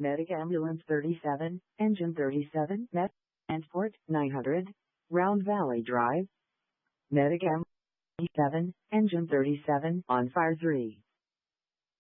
Medic Ambulance 37, Engine 37, Met, Transport 900, Round Valley Drive. Medic Ambulance 37, Engine 37, on fire 3.